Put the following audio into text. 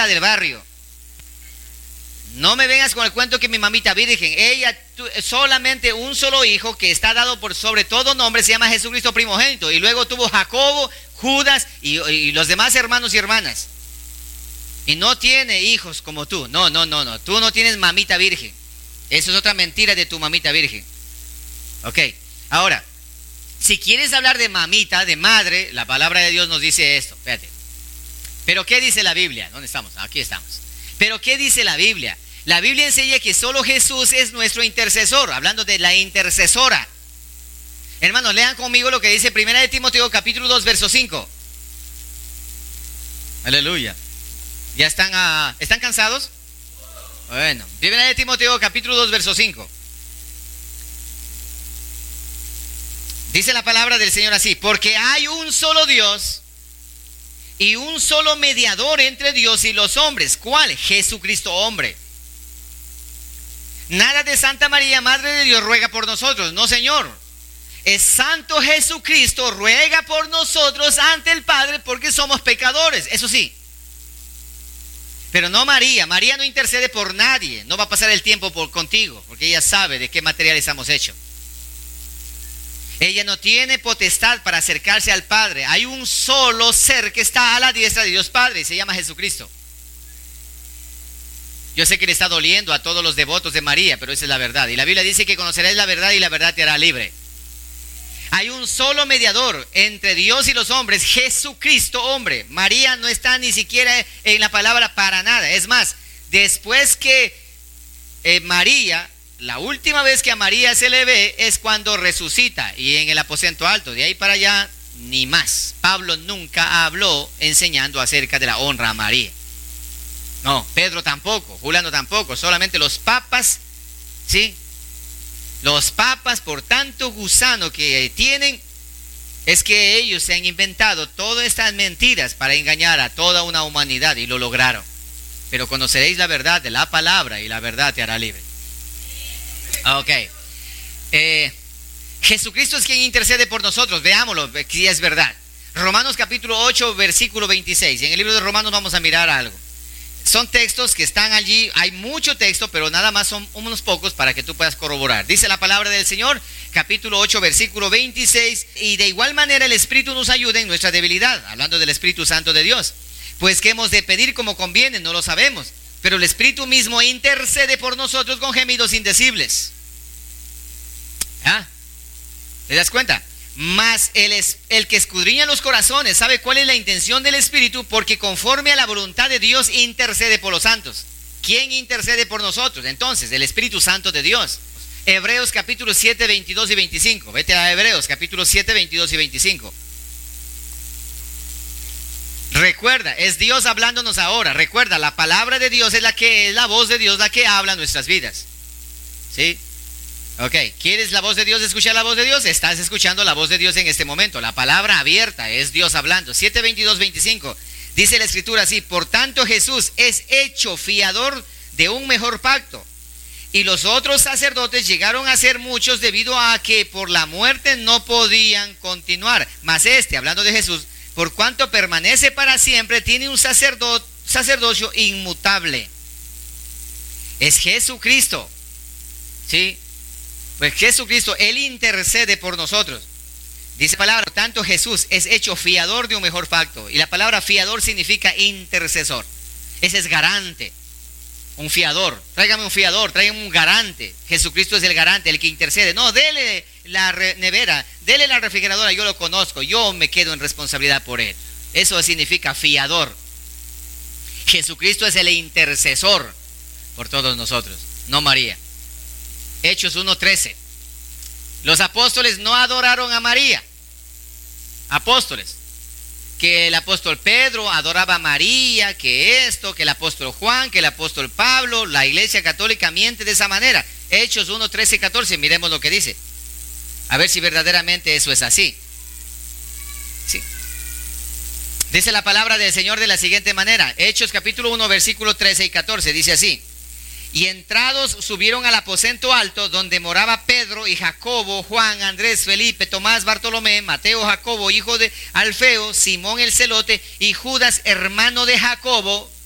hija del barrio. No me vengas con el cuento que mi mamita virgen. Ella solamente un solo hijo que está dado por sobre todo nombre, se llama Jesucristo primogénito. Y luego tuvo Jacobo, Judas y los demás hermanos y hermanas. Y no tiene hijos como tú. No. Tú no tienes mamita virgen. Eso es otra mentira de tu mamita virgen. Ok. Ahora, si quieres hablar de mamita, de madre, la palabra de Dios nos dice esto. Fíjate. ¿Pero qué dice la Biblia? ¿Dónde estamos? Aquí estamos. ¿Pero qué dice la Biblia? La Biblia enseña que solo Jesús es nuestro intercesor, hablando de la intercesora. Hermanos, lean conmigo lo que dice 1 de Timoteo capítulo 2, verso 5. Aleluya. ¿Ya están cansados? Bueno, 1 de Timoteo capítulo 2, verso 5. Dice la palabra del Señor así: porque hay un solo Dios y un solo mediador entre Dios y los hombres. ¿Cuál? Jesucristo hombre. Nada de Santa María, Madre de Dios, ruega por nosotros. No, Señor. Es Santo Jesucristo, ruega por nosotros ante el Padre porque somos pecadores. Eso sí. Pero no María. María no intercede por nadie. No va a pasar el tiempo contigo porque ella sabe de qué material estamos hechos. Ella no tiene potestad para acercarse al Padre. Hay un solo ser que está a la diestra de Dios Padre y se llama Jesucristo. Yo sé que le está doliendo a todos los devotos de María, pero esa es la verdad. Y la Biblia dice que conocerás la verdad y la verdad te hará libre. Hay un solo mediador entre Dios y los hombres, Jesucristo hombre. María no está ni siquiera en la palabra para nada. Es más, después que María, la última vez que a María se le ve es cuando resucita y en el aposento alto. De ahí para allá, ni más. Pablo nunca habló enseñando acerca de la honra a María. No, Pedro tampoco, Juliano tampoco, solamente los papas, ¿sí? Los papas, por tanto gusano que tienen, es que ellos se han inventado todas estas mentiras para engañar a toda una humanidad y lo lograron. Pero conoceréis la verdad de la palabra y la verdad te hará libre. Ok. Jesucristo es quien intercede por nosotros, veámoslo, si es verdad. Romanos capítulo 8, versículo 26. En el libro de Romanos vamos a mirar algo. Son textos que están allí, hay mucho texto, pero nada más son unos pocos para que tú puedas corroborar. Dice la palabra del Señor, capítulo 8, versículo 26, y de igual manera el Espíritu nos ayuda en nuestra debilidad, hablando del Espíritu Santo de Dios. Pues que hemos de pedir como conviene, no lo sabemos, pero el Espíritu mismo intercede por nosotros con gemidos indecibles. ¿Ah? ¿Te das cuenta? Mas el que escudriña los corazones sabe cuál es la intención del Espíritu, porque conforme a la voluntad de Dios intercede por los santos. ¿Quién intercede por nosotros? Entonces, el Espíritu Santo de Dios. Hebreos capítulo 7, 22 y 25. Vete a Hebreos capítulo 7, 22 y 25. Recuerda, es Dios hablándonos ahora. Recuerda, la palabra de Dios es la voz de Dios la que habla en nuestras vidas. ¿Sí? Ok, ¿quieres la voz de Dios, escuchar la voz de Dios? Estás escuchando la voz de Dios en este momento. La palabra abierta es Dios hablando. 7, 22, 25. Dice la Escritura así: por tanto Jesús es hecho fiador de un mejor pacto. Y los otros sacerdotes llegaron a ser muchos debido a que por la muerte no podían continuar. Mas hablando de Jesús, por cuanto permanece para siempre, tiene un sacerdocio inmutable. Es Jesucristo. ¿Sí? Pues Jesucristo, Él intercede por nosotros. Dice la palabra, tanto Jesús es hecho fiador de un mejor pacto. Y la palabra fiador significa intercesor. Ese es garante. Un fiador. Tráigame un fiador, tráigame un garante. Jesucristo es el garante, el que intercede. No, dele la nevera, dele la refrigeradora, yo lo conozco, yo me quedo en responsabilidad por él. Eso significa fiador. Jesucristo es el intercesor por todos nosotros, no María. Hechos 1:13. Los apóstoles no adoraron a María. Apóstoles. Que el apóstol Pedro adoraba a María, que el apóstol Juan, que el apóstol Pablo, la iglesia católica miente de esa manera. Hechos 1:13 y 14, miremos lo que dice. A ver si verdaderamente eso es así. Sí. Dice la palabra del Señor de la siguiente manera. Hechos capítulo 1, versículo 13 y 14, dice así: y entrados subieron al aposento alto donde moraba Pedro y Jacobo, Juan, Andrés, Felipe, Tomás, Bartolomé, Mateo, Jacobo, hijo de Alfeo, Simón el celote y Judas, hermano de Jacobo.